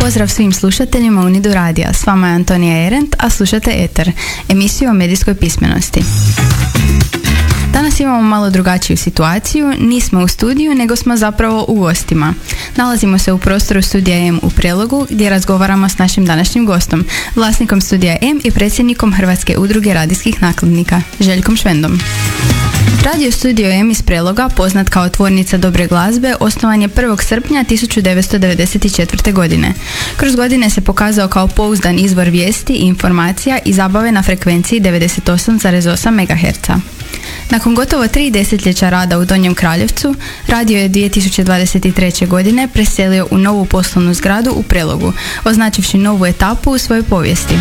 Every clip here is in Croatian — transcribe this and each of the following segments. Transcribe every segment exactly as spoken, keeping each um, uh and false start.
Pozdrav svim slušateljima Unidu radija. S vama je Antonija Erent, a slušate Eter, emisiju o medijskoj pismenosti. Danas imamo malo drugačiju situaciju, nismo u studiju, nego smo zapravo u gostima. Nalazimo se u prostoru Studija M u Prelogu, gdje razgovaramo s našim današnjim gostom, vlasnikom Studija M i predsjednikom Hrvatske udruge radijskih nakladnika, Željkom Švendom. Radio Studio M iz Preloga, poznat kao tvornica dobre glazbe, osnovan je prvog srpnja tisuću devetsto devedeset četvrte. godine. Kroz godine se pokazao kao pouzdan izvor vijesti i informacija i zabave na frekvenciji devedeset osam zarez osam megaherca. Nakon gotovo tri desetljeća rada u Donjem Kraljevcu, radio je dvije tisuće dvadeset treće. godine preselio u novu poslovnu zgradu u Prelogu, označivši novu etapu u svojoj povijesti.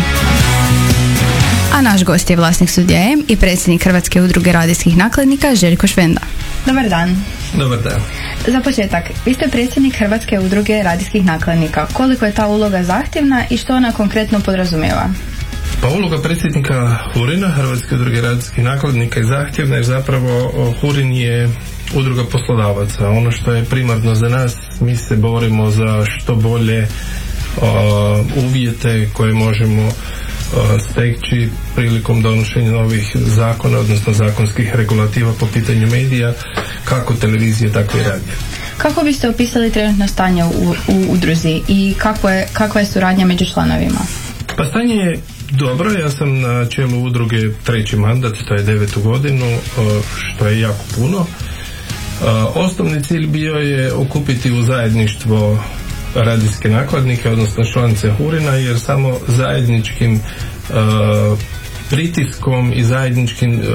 A naš gost je vlasnik Studija M i predsjednik Hrvatske udruge radijskih nakladnika, Željko Švenda. Dobar dan. Dobar dan. Za početak, vi ste predsjednik Hrvatske udruge radijskih nakladnika. Koliko je ta uloga zahtjevna i što ona konkretno podrazumijeva? Pa uloga predsjednika Hurina, Hrvatske udruge radijskih nakladnika, je zahtjevna jer zapravo Hurin je udruga poslodavaca. Ono što je primarno za nas, mi se borimo za što bolje uh, uvjete koje možemo steći prilikom donošenja novih zakona, odnosno zakonskih regulativa po pitanju medija, kako televizije, tako i radija. Kako biste opisali trenutno stanje u, u udruzi i kako je, kakva je suradnja među članovima? Pa stanje je dobro, ja sam na čelu udruge treći mandat, to je devetu godinu, što je jako puno. Osnovni cilj bio je okupiti u zajedništvo radijske nakladnike, odnosno članice Hurina, jer samo zajedničkim uh, pritiskom i zajedničkim uh,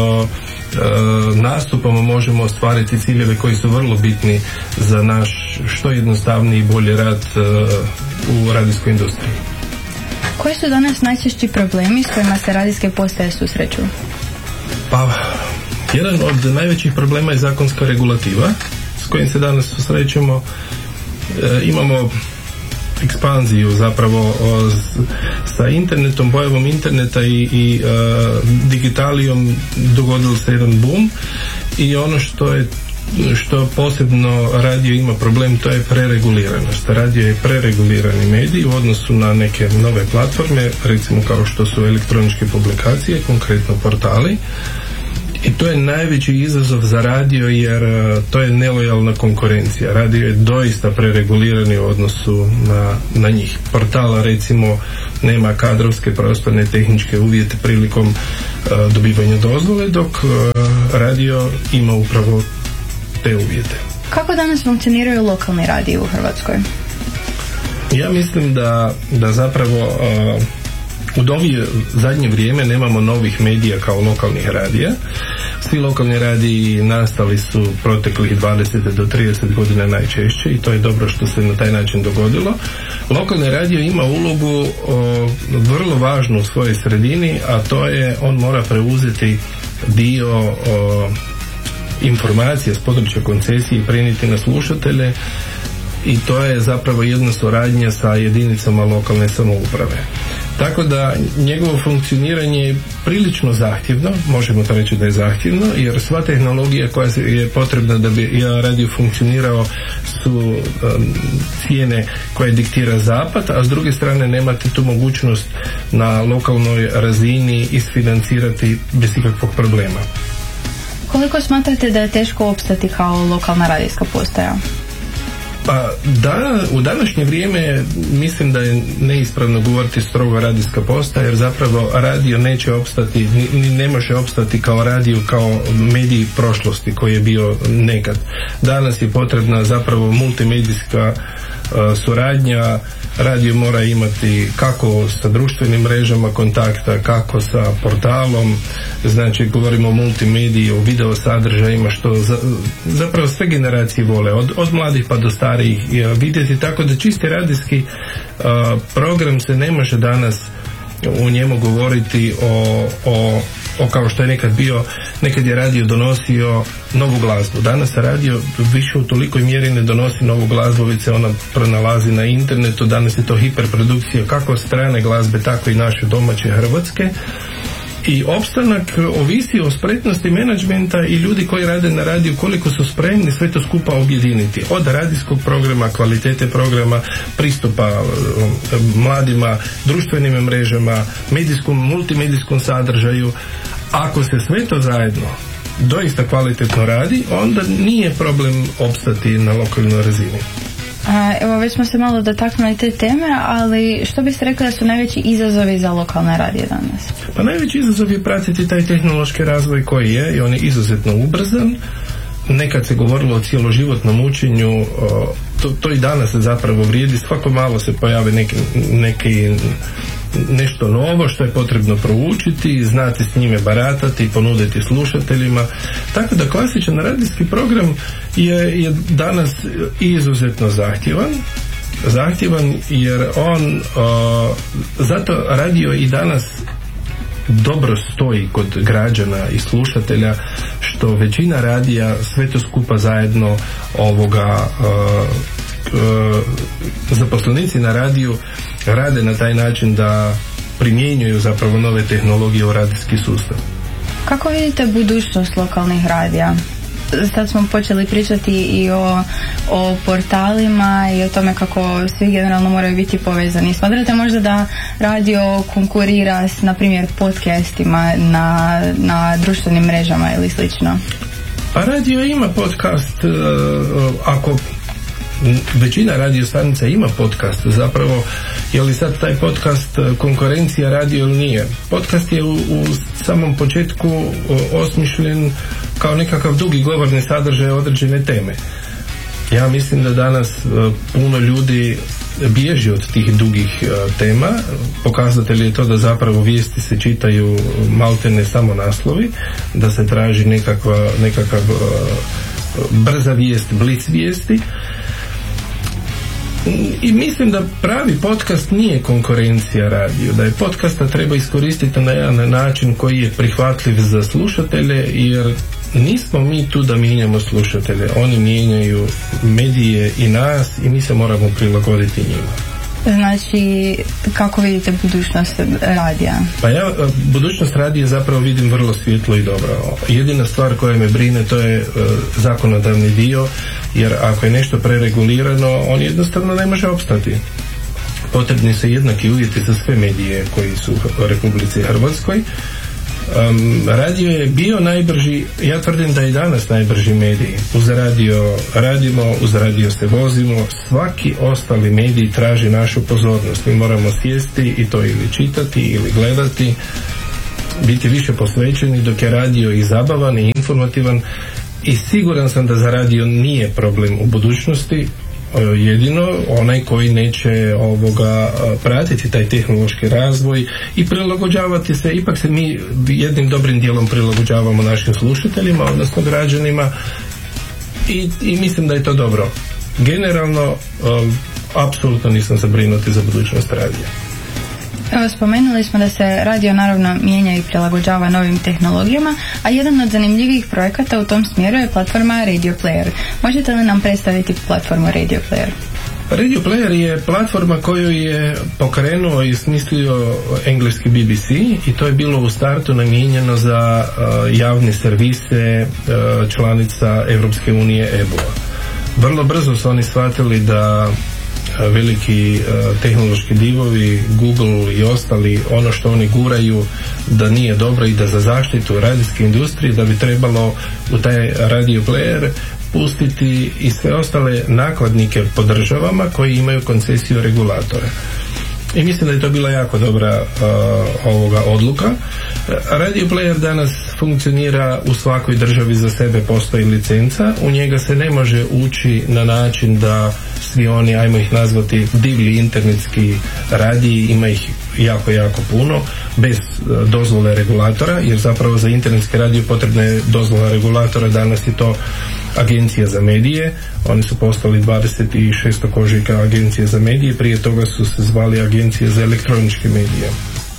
uh, nastupom možemo ostvariti ciljeve koji su vrlo bitni za naš što jednostavniji i bolji rad uh, u radijskoj industriji. Koji su danas najčešći problemi s kojima se radijske postaje susreću? Pa, jedan od najvećih problema je zakonska regulativa s kojim se danas susrećemo. E, imamo ekspanziju zapravo o, s, sa internetom, pojavom interneta i, i e, digitalijom dogodilo se jedan boom i ono što je što posebno radio ima problem, to je prereguliranost. Radio je preregulirani medij u odnosu na neke nove platforme, recimo kao što su elektroničke publikacije, konkretno portali. I to je najveći izazov za radio jer uh, to je nelojalna konkurencija. Radio je doista preregulirani u odnosu na, na njih. Portala recimo nema kadrovske, prostorne, tehničke uvjete prilikom uh, dobivanja dozvole, dok uh, radio ima upravo te uvjete. Kako danas funkcioniraju lokalni radiji u Hrvatskoj? Ja mislim da, da zapravo uh, u novije zadnje vrijeme nemamo novih medija kao lokalnih radija. Svi lokalni radiji nastali su proteklih dvadeset do trideset godina najčešće i to je dobro što se na taj način dogodilo. Lokalni radio ima ulogu o, vrlo važnu u svojoj sredini, a to je on mora preuzeti dio o, informacija s područja koncesije i prenijeti na slušatelje i to je zapravo jedna suradnja sa jedinicama lokalne samouprave. Tako da njegovo funkcioniranje je prilično zahtjevno, možemo to reći da je zahtjevno, jer sva tehnologija koja je potrebna da bi radio funkcionirao su um, cijene koje diktira zapad, a s druge strane nemate tu mogućnost na lokalnoj razini isfinancirati bez ikakvog problema. Koliko smatrate da je teško opstati kao lokalna radijska postaja? Pa da, u današnje vrijeme mislim da je neispravno govoriti strogo radijska postaja, jer zapravo radio neće opstati, ni ne može opstati kao radio, kao medij prošlosti koji je bio nekad. Danas je potrebna zapravo multimedijska uh, suradnja. Radio mora imati kako sa društvenim mrežama kontakta, kako sa portalom, znači govorimo o multimediji, o video sadržajima, što za, zapravo sve generacije vole, od, od mladih pa do starijih vidjeti, tako da čisti radijski uh, program se ne može danas u njemu govoriti o, o, o kao što je nekad bio, nekad je radio donosio novu glazbu. Danas radio više u tolikoj mjeri ne donosi novu glazbu, već se ona pronalazi na internetu. Danas je to hiperprodukcija kako strane glazbe, tako i naše domaće hrvatske. i opstanak ovisi o spretnosti menadžmenta i ljudi koji rade na radiju, koliko su spremni sve to skupa objediniti. Od radijskog programa, kvalitete programa, pristupa mladima, društvenim mrežama, medijskom, multimedijskom sadržaju. Ako se sve to zajedno doista kvalitetno radi, onda nije problem opstati na lokalnoj razini. Evo, već smo se malo dotaknuli te teme, ali što biste rekli da su najveći izazovi za lokalne radije danas? Pa najveći izazov je pratiti taj tehnološki razvoj koji je, i on je izuzetno ubrzan. Nekad se govorilo o cjeloživotnom učenju, to, to i danas se zapravo vrijedi, svako malo se pojave neki, neki nešto novo što je potrebno proučiti, znati s njime baratati i ponuditi slušateljima. Tako da klasičan radijski program je, je danas izuzetno zahtjevan. Zahtjevan jer on, o, zato radio i danas dobro stoji kod građana i slušatelja, što većina radija sve to skupa zajedno ovoga o, o, zaposlenici na radiju rade na taj način da primjenjuju zapravo nove tehnologije u radijski sustav. Kako vidite budućnost lokalnih radija? Sad smo počeli pričati i o, o portalima i o tome kako svi generalno moraju biti povezani. Smatrate možda da radio konkurira s, na primjer, podcastima na, na društvenim mrežama ili slično? Pa radio ima podcast, uh, ako većina radio stanica ima podcast, zapravo je li sad taj podcast konkurencija radio ili nije? Podcast je u, u samom početku osmišljen kao nekakav dugi govorni sadržaj određene teme. Ja mislim da danas puno ljudi bježi od tih dugih tema. Pokazatelj je to da zapravo vijesti se čitaju maltene samo naslovi, da se traži nekakva, nekakav brza vijest, blic vijesti. I mislim da pravi podcast nije konkurencija radiju, da je podcasta treba iskoristiti na jedan način koji je prihvatljiv za slušatelje, jer nismo mi tu da mijenjamo slušatelje, oni mijenjaju medije i nas i mi se moramo prilagoditi njima. Znači, kako vidite budućnost radija? Pa ja budućnost radija zapravo vidim vrlo svjetlo i dobro. Jedina stvar koja me brine, to je uh, zakonodavni dio, jer ako je nešto preregulirano, on jednostavno ne može opstati. Potrebni su jednaki uvjeti za sve medije koji su u Republici Hrvatskoj. Um, radio je bio najbrži, ja tvrdim da je i danas najbrži medij. Uz radio radimo, uz radio se vozimo, svaki ostali medij traži našu pozornost. Mi moramo sjesti i to ili čitati ili gledati, biti više posvećeni, dok je radio i zabavan i informativan, i siguran sam da za radio nije problem u budućnosti. Jedino onaj koji neće ovoga pratiti taj tehnološki razvoj i prilagođavati se. Ipak se mi jednim dobrim dijelom prilagođavamo našim slušateljima, odnosno građanima, i, i mislim da je to dobro. Generalno um, apsolutno nisam zabrinuti za budućnost radija. Evo, spomenuli smo da se radio naravno mijenja i prilagođava novim tehnologijama, a jedan od zanimljivih projekata u tom smjeru je platforma Radio Player. Možete li nam predstaviti platformu Radio Player? Radio Player je platforma koju je pokrenuo i smislio engleski B B C, i to je bilo u startu namijenjeno za uh, javne servise uh, članica Europske unije E B U-a. Vrlo brzo su oni shvatili da veliki uh, tehnološki divovi, Google i ostali, ono što oni guraju da nije dobro i da za zaštitu radijske industrije da bi trebalo u taj radio player pustiti i sve ostale nakladnike po državama koji imaju koncesiju regulatora. I mislim da je to bila jako dobra uh, ovoga odluka. Radio player danas funkcionira u svakoj državi, za sebe postoji licenca, u njega se ne može ući na način da svi oni, ajmo ih nazvati divlji internetski radiji, ima ih jako, jako puno, bez uh, dozvole regulatora, jer zapravo za internetski radio potrebna je dozvola regulatora. Danas je to Agencija za medije, oni su postali dvadeset šestog ožujka Agencije za medije, prije toga su se zvali Agencije za elektroničke medije.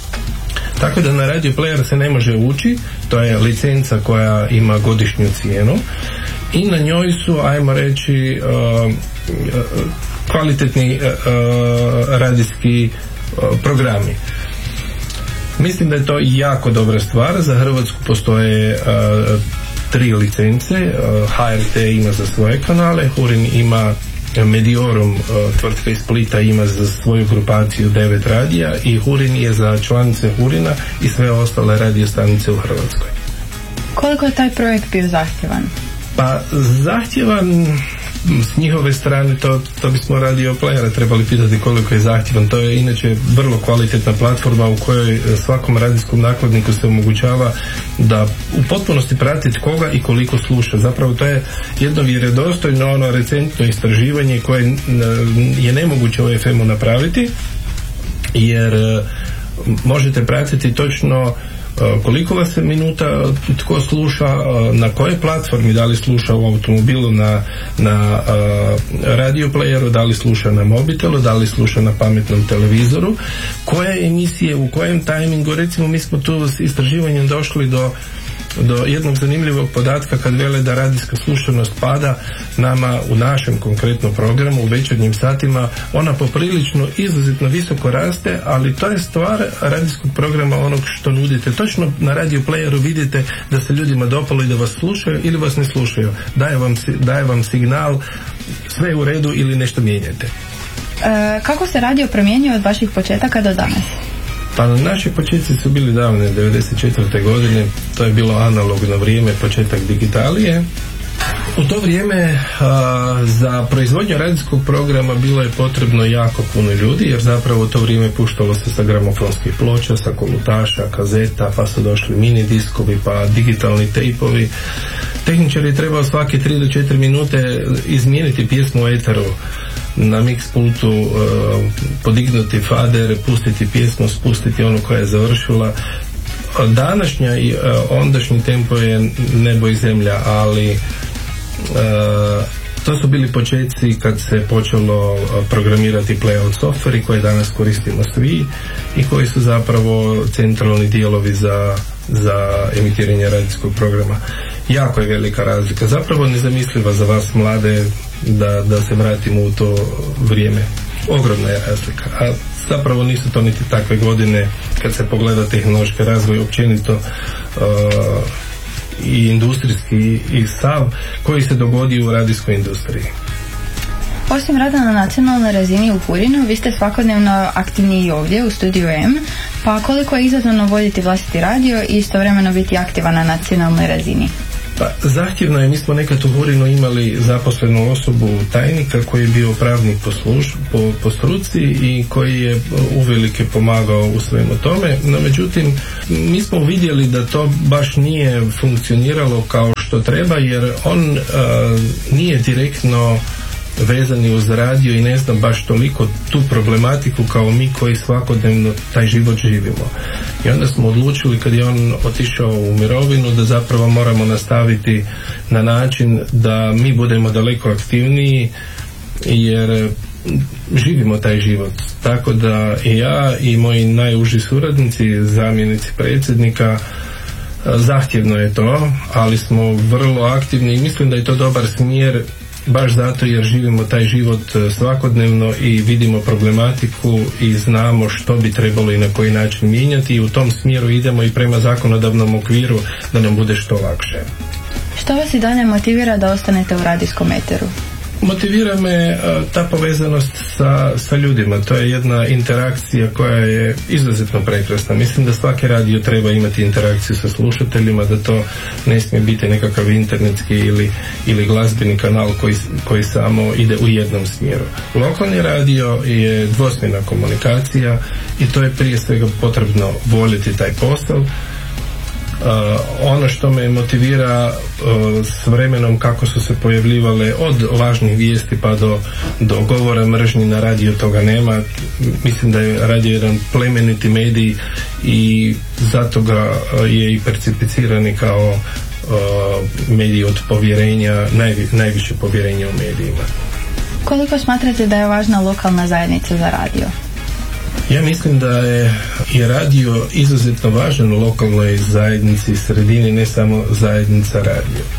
Tako da na radio player se ne može ući, to je licenca koja ima godišnju cijenu i na njoj su, ajmo reći, uh, kvalitetni uh, radijski uh, programi. Mislim da je to jako dobra stvar. Za Hrvatsku postoje uh, tri licence. uh, H R T ima za svoje kanale, Hurin ima, Mediorum, uh, tvrtka iz Splita, ima za svoju grupaciju devet radija i Hurin je za članice Hurina i sve ostale radio stanice u Hrvatskoj. Koliko je taj projekt bio zahtjevan? Pa zahtjevan s njihove strane, to, to bismo radio playera trebali pitati koliko je zahtjevan. To je inače vrlo kvalitetna platforma u kojoj svakom radijskom nakladniku se omogućava da u potpunosti prati koga i koliko sluša. Zapravo to je jedno vjerodostojno, ono recentno istraživanje koje je nemoguće u F M-u napraviti, jer možete pratiti točno koliko vas se minuta tko sluša, na kojoj platformi, da li sluša u automobilu, na, na radio playeru, da li sluša na mobitelu, da li sluša na pametnom televizoru, koje emisije, u kojem tajmingu. Recimo mi smo tu s istraživanjem došli do do jednog zanimljivog podatka kad vele da radijska slušanost pada nama u našem konkretnom programu u večernjim satima, ona poprilično izuzetno visoko raste, ali to je stvar radijskog programa onog što nudite. Točno na radio playeru vidite da se ljudima dopalo i da vas slušaju ili vas ne slušaju. Daje vam, daje vam signal sve je u redu ili nešto mijenjate. E, kako se radio promijenio od vaših početaka do danas? Pa naši početci su bili davne devedeset četvrte godine, to je bilo analogno vrijeme, početak digitalije. U to vrijeme a, za proizvodnju radijskog programa bilo je potrebno jako puno ljudi, jer zapravo u to vrijeme puštalo se sa gramofonskih ploča, sa kolutaša, kazeta, pa su došli mini diskovi, pa digitalni tejpovi. Tehničar je trebao svake tri do četiri minute izmijeniti pjesmu u eteru, na mix pultu uh, podignuti fader, pustiti pjesmu, spustiti onu koja je završila. Današnja i uh, ondašnji tempo je nebo i zemlja, ali uh, to su bili početci kad se počelo programirati playout softveri koje danas koristimo svi i koji su zapravo centralni dijelovi za, za emitiranje radijskog programa. Jako je velika razlika, zapravo nezamisliva za vas mlade da, da se vratimo u to vrijeme. Ogromna je razlika, a zapravo nisu to niti takve godine kad se pogleda tehnološki razvoj općenito uh, i industrijski i sav koji se dogodi u radijskoj industriji. Osim rada na nacionalnoj razini u Hurinu, vi ste svakodnevno aktivni i ovdje u studiju M, pa koliko je izazovno voditi vlastiti radio i istovremeno biti aktivan na nacionalnoj razini? Pa, zahtjevno je, mi smo nekad u Hurinu imali zaposlenu osobu tajnika koji je bio pravnik po, služ, po, po struci i koji je uvelike pomagao u svemu tome, no međutim mi smo vidjeli da to baš nije funkcioniralo kao što treba, jer on a, nije direktno vezani uz radio i ne znam baš toliko tu problematiku kao mi koji svakodnevno taj život živimo. I onda smo odlučili kad je on otišao u mirovinu da zapravo moramo nastaviti na način da mi budemo daleko aktivniji, jer živimo taj život. Tako da i ja i moji najuži suradnici, zamjenici predsjednika, zahtjevno je to, ali smo vrlo aktivni i mislim da je to dobar smjer, baš zato jer živimo taj život svakodnevno i vidimo problematiku i znamo što bi trebalo i na koji način mijenjati i u tom smjeru idemo i prema zakonodavnom okviru da nam bude što lakše. Što vas i dalje motivira da ostanete u radijskom eteru? Motivira me a, ta povezanost sa, sa ljudima. To je jedna interakcija koja je izuzetno prekrasna. Mislim da svaki radio treba imati interakciju sa slušateljima, da to ne smije biti nekakav internetski ili, ili glazbeni kanal koji, koji samo ide u jednom smjeru. Lokalni radio je dvosmjerna komunikacija i to je prije svega potrebno voljeti taj posao. Uh, ono što me motivira uh, s vremenom kako su se pojavljivale od lažnih vijesti pa do, do govora mržnji na radio, toga nema. Mislim da je radio jedan plemeniti medij i zato ga uh, je i percipicirani kao uh, medij od povjerenja, najvi, najviše povjerenja u medijima. Koliko smatrate da je važna lokalna zajednica za radio? Ja mislim da je i radio izuzetno važan u lokalnoj zajednici i sredini, ne samo zajednica radio.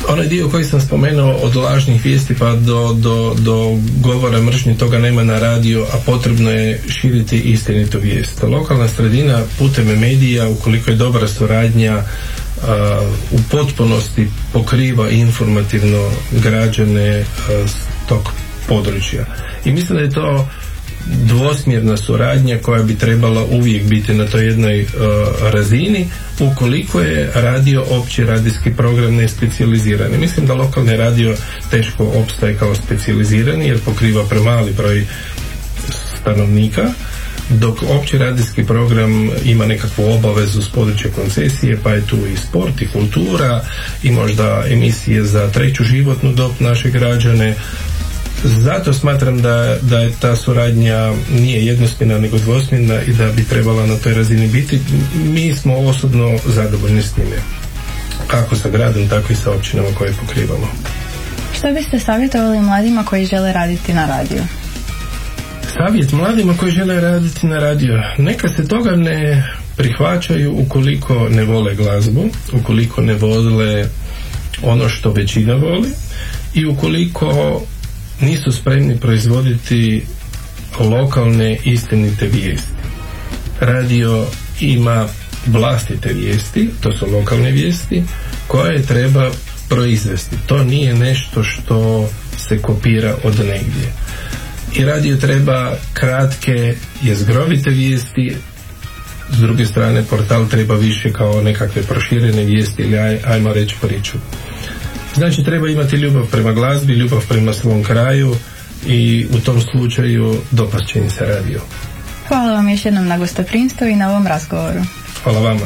onaj dio koji sam spomenuo od lažnih vijesti pa do, do, do govora mržnje, toga nema na radio, a potrebno je širiti istinitu vijest. Lokalna sredina putem medija, ukoliko je dobra suradnja, uh, u potpunosti pokriva informativno građane uh, tog područja. I mislim da je to dvosmjerna suradnja koja bi trebala uvijek biti na toj jednoj uh, razini, ukoliko je radio opći radijski program ne specijalizirani. Mislim da lokalni radio teško opstaje kao specijalizirani jer pokriva premali broj stanovnika, dok opći radijski program ima nekakvu obavezu s područja koncesije, pa je tu i sport i kultura i možda emisije za treću životnu dob naše građane. Zato smatram da, da je ta suradnja nije jednosmjerna nego dvosmjerna i da bi trebala na toj razini biti. Mi smo osobno zadovoljni s time, kako sa gradom, tako i sa općinama koje pokrivamo. Što biste savjetovali mladima koji žele raditi na radiju? Savjet mladima koji žele raditi na radiju: neka se toga ne prihvaćaju ukoliko ne vole glazbu, ukoliko ne vole ono što većina voli i ukoliko nisu spremni proizvoditi lokalne istinite vijesti. Radio ima vlastite vijesti, to su lokalne vijesti, koje treba proizvesti. To nije nešto što se kopira od negdje. I radio treba kratke, jezgrovite vijesti, s druge strane portal treba više kao nekakve proširene vijesti ili aj, ajmo reći priču. Znači treba imati ljubav prema glazbi, ljubav prema svom kraju i u tom slučaju dopast će im se radio. Hvala vam još jednom na gostoprimstvu i na ovom razgovoru. Hvala vama.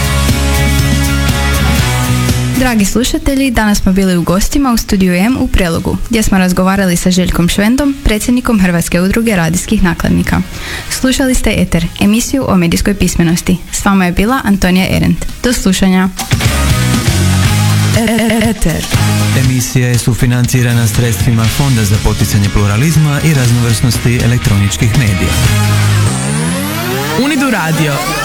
Dragi slušatelji, danas smo bili u gostima u Studiju M u Prelogu, gdje smo razgovarali sa Željkom Švendom, predsjednikom Hrvatske udruge radijskih nakladnika. Slušali ste Eter, emisiju o medijskoj pismenosti. S vama je bila Antonija Arendt. Do slušanja. Eter. Emisija je sufinancirana sredstvima Fonda za poticanje pluralizma i raznovrsnosti elektroničkih medija. Unidu radio.